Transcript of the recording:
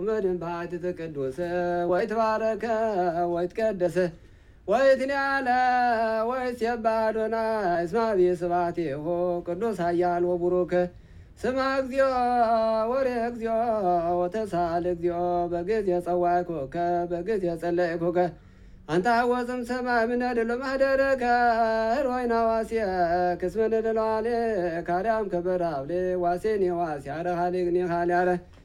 መድን ባሕቲት ቅዱስ ወይትባረከ ወይትቀደስ ወይትንያለ ወይሴብሐ አዶናይ እስመ ቢስብሐቲሁ ቅዱስ ኃያል ወቡሩክ ስማ እግዚኦ ወሬ እግዚኦ ወተሳል እግዚኦ በጊዜ ጸዋዕኩከ በጊዜ ጸለይኩከ አንተ ሐወፅም ሰማይ ምነድሎ ማኅደርከ ሮይና ዋስየ ክስመ ንድለዋሌ ካርያም ከበራብሌ ዋሴኔ ዋስያረ ኻሊግኒ ኻልያረ